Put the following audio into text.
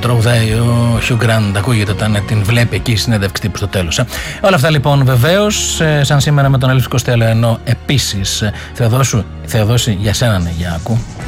τραγουδάει ο Hugh Grant, ακούγεται όταν την βλέπει εκεί η συνέντευξη τύπου στο τέλος. Όλα αυτά λοιπόν βεβαίως, σαν σήμερα με τον Αλήφη Κωστέλο, ενώ επίσης Θεοδόση, για σένα ναι, για άκου.